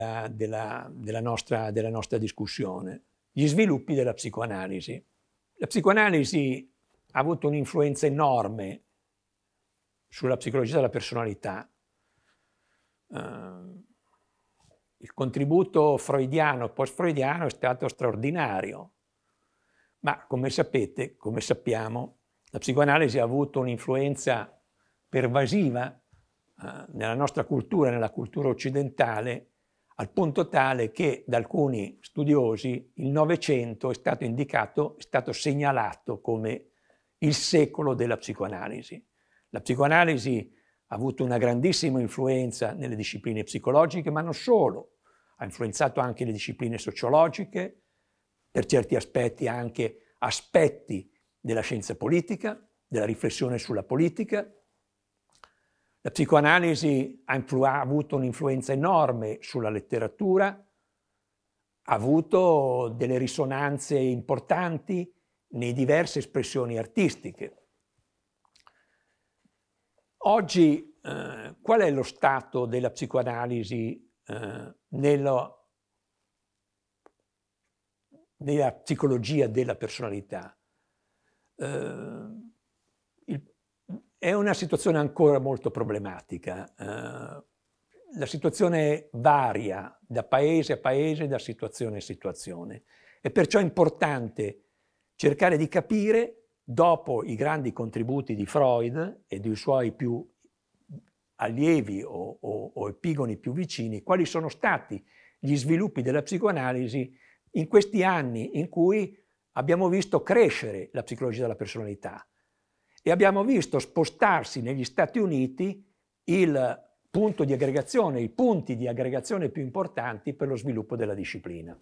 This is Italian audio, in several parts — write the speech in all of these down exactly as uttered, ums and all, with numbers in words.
della, della, nostra, della nostra discussione, gli sviluppi della psicoanalisi. La psicoanalisi ha avuto un'influenza enorme sulla psicologia della personalità. Uh, il contributo freudiano, post-freudiano è stato straordinario, ma come sapete, come sappiamo, la psicoanalisi ha avuto un'influenza pervasiva uh, nella nostra cultura, nella cultura occidentale, al punto tale che da alcuni studiosi il Novecento è stato indicato, è stato segnalato come il secolo della psicoanalisi. La psicoanalisi ha avuto una grandissima influenza nelle discipline psicologiche, ma non solo. Ha influenzato anche le discipline sociologiche, per certi aspetti anche aspetti della scienza politica, della riflessione sulla politica. La psicoanalisi ha, ha avuto un'influenza enorme sulla letteratura, ha avuto delle risonanze importanti nei diverse espressioni artistiche. Oggi eh, qual è lo stato della psicoanalisi eh, nello, nella psicologia della personalità? Eh, il, è una situazione ancora molto problematica. Eh, la situazione varia da paese a paese, da situazione a situazione. È perciò importante cercare di capire, dopo i grandi contributi di Freud e dei suoi più allievi o, o, o epigoni più vicini, quali sono stati gli sviluppi della psicoanalisi in questi anni in cui abbiamo visto crescere la psicologia della personalità e abbiamo visto spostarsi negli Stati Uniti il punto di aggregazione, i punti di aggregazione più importanti per lo sviluppo della disciplina.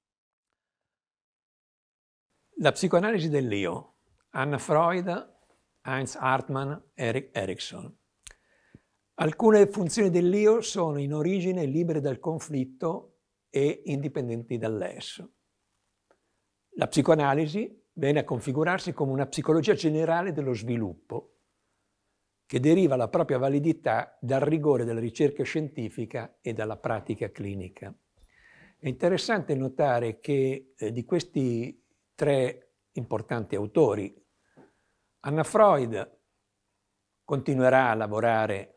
La psicoanalisi dell'io, Anna Freud, Heinz Hartmann, Erik Erikson. Alcune funzioni dell'io sono in origine libere dal conflitto e indipendenti dall'esso. La psicoanalisi viene a configurarsi come una psicologia generale dello sviluppo che deriva la propria validità dal rigore della ricerca scientifica e dalla pratica clinica. È interessante notare che eh, di questi tre importanti autori, Anna Freud continuerà a lavorare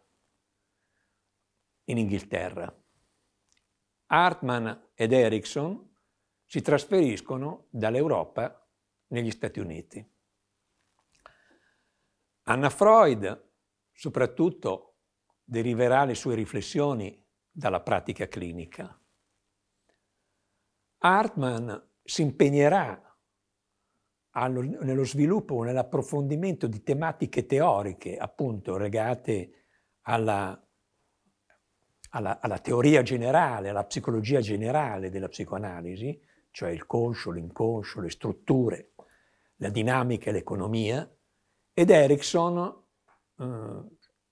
in Inghilterra. Hartmann ed Erikson si trasferiscono dall'Europa negli Stati Uniti. Anna Freud soprattutto deriverà le sue riflessioni dalla pratica clinica. Hartmann si impegnerà allo, nello sviluppo, nell'approfondimento di tematiche teoriche, appunto legate alla, alla, alla teoria generale, alla psicologia generale della psicoanalisi, cioè il conscio, l'inconscio, le strutture, la dinamica e l'economia, ed Erikson eh,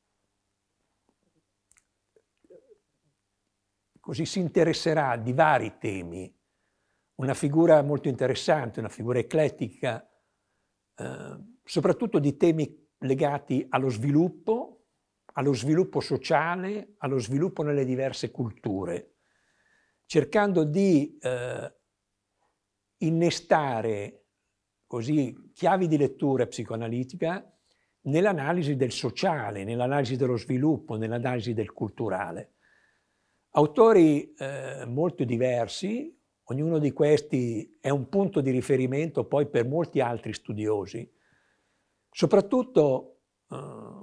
così si interesserà di vari temi. Una figura molto interessante, una figura eclettica, eh, soprattutto di temi legati allo sviluppo, allo sviluppo sociale, allo sviluppo nelle diverse culture, cercando di eh, innestare così chiavi di lettura psicoanalitica nell'analisi del sociale, nell'analisi dello sviluppo, nell'analisi del culturale. Autori eh, molto diversi. Ognuno di questi è un punto di riferimento poi per molti altri studiosi, soprattutto eh,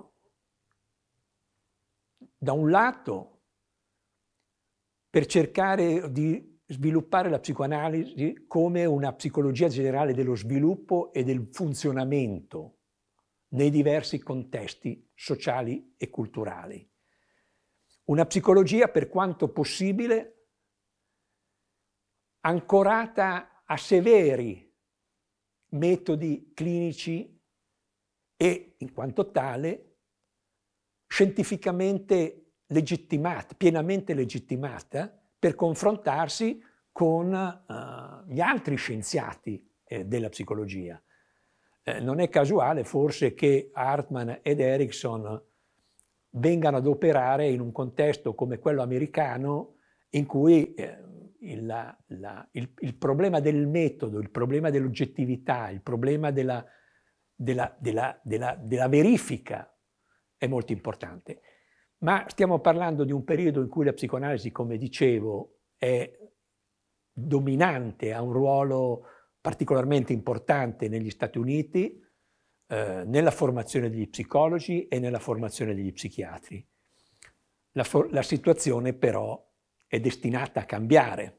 da un lato per cercare di sviluppare la psicoanalisi come una psicologia generale dello sviluppo e del funzionamento nei diversi contesti sociali e culturali. Una psicologia, per quanto possibile, ancorata a severi metodi clinici e, in quanto tale, scientificamente legittimata, pienamente legittimata per confrontarsi con uh, gli altri scienziati eh, della psicologia. Eh, non è casuale forse che Hartmann ed Erikson vengano ad operare in un contesto come quello americano in cui eh, il, la, la, il, il problema del metodo, il problema dell'oggettività, il problema della, della, della, della, della verifica è molto importante. Ma stiamo parlando di un periodo in cui la psicoanalisi, come dicevo, è dominante, ha un ruolo particolarmente importante negli Stati Uniti, eh, nella formazione degli psicologi e nella formazione degli psichiatri. La, la situazione però è destinata a cambiare.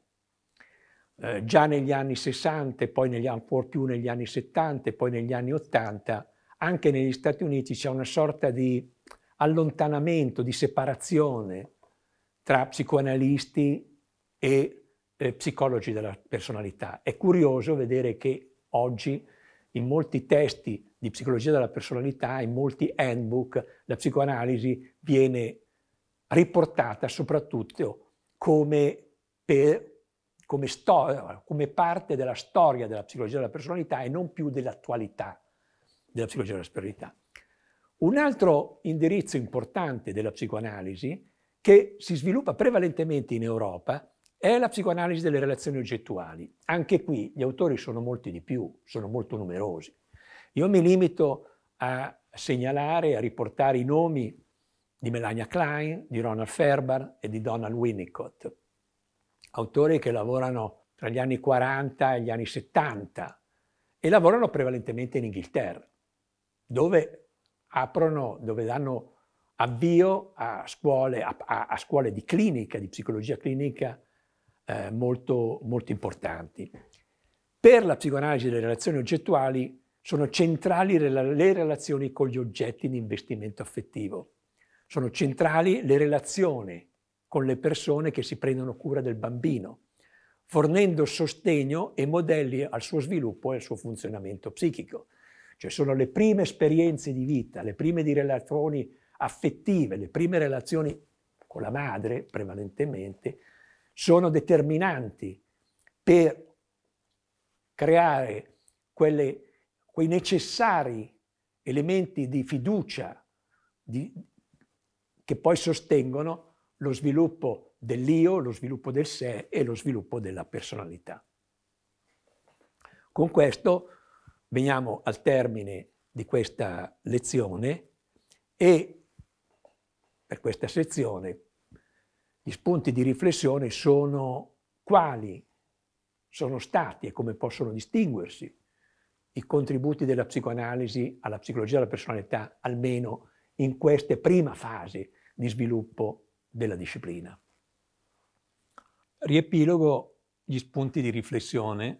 Eh, già negli anni sessanta, e poi negli, ancora più negli anni settanta e poi negli anni ottanta, anche negli Stati Uniti c'è una sorta di allontanamento, di separazione tra psicoanalisti e eh, psicologi della personalità. È curioso vedere che oggi in molti testi di psicologia della personalità, in molti handbook, la psicoanalisi viene riportata soprattutto come, per, come, storia, come parte della storia della psicologia della personalità e non più dell'attualità della psicologia della personalità. Un altro indirizzo importante della psicoanalisi, che si sviluppa prevalentemente in Europa, è la psicoanalisi delle relazioni oggettuali. Anche qui gli autori sono molti di più, sono molto numerosi. Io mi limito a segnalare, a riportare i nomi di Melania Klein, di Ronald Fairbairn e di Donald Winnicott, autori che lavorano tra gli anni quaranta e gli anni settanta e lavorano prevalentemente in Inghilterra, dove aprono, dove danno avvio a scuole, a, a, a scuole di clinica, di psicologia clinica eh, molto, molto importanti. Per la psicoanalisi delle relazioni oggettuali sono centrali le relazioni con gli oggetti di investimento affettivo. Sono centrali le relazioni con le persone che si prendono cura del bambino, fornendo sostegno e modelli al suo sviluppo e al suo funzionamento psichico. Cioè sono le prime esperienze di vita, le prime di relazioni affettive, le prime relazioni con la madre prevalentemente, sono determinanti per creare quelle, quei necessari elementi di fiducia di, che poi sostengono lo sviluppo dell'io, lo sviluppo del sé e lo sviluppo della personalità. Con questo veniamo al termine di questa lezione e per questa sezione gli spunti di riflessione sono quali sono stati e come possono distinguersi i contributi della psicoanalisi alla psicologia della personalità, almeno in queste prima fasi di sviluppo della disciplina. Riepilogo gli spunti di riflessione.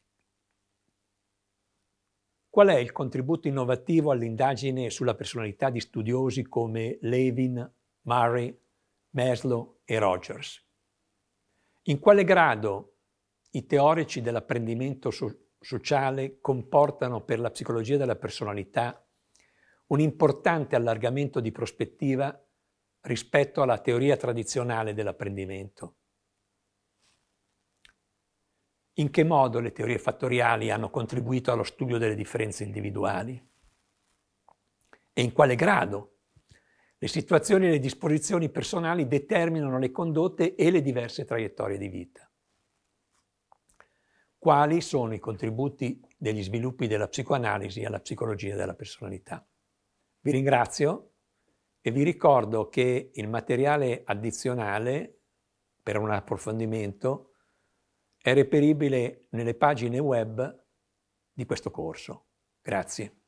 Qual è il contributo innovativo all'indagine sulla personalità di studiosi come Levin, Murray, Maslow e Rogers? In quale grado i teorici dell'apprendimento so- sociale comportano per la psicologia della personalità un importante allargamento di prospettiva rispetto alla teoria tradizionale dell'apprendimento? In che modo le teorie fattoriali hanno contribuito allo studio delle differenze individuali? E in quale grado le situazioni e le disposizioni personali determinano le condotte e le diverse traiettorie di vita? Quali sono i contributi degli sviluppi della psicoanalisi alla psicologia della personalità? Vi ringrazio e vi ricordo che il materiale addizionale per un approfondimento è reperibile nelle pagine web di questo corso. Grazie.